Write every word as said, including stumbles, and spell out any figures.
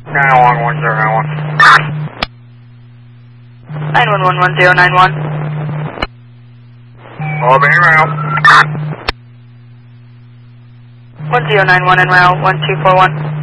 nine one one zero nine one. nine one one one zero nine one. Albany route. one zero nine one en route, one two four one.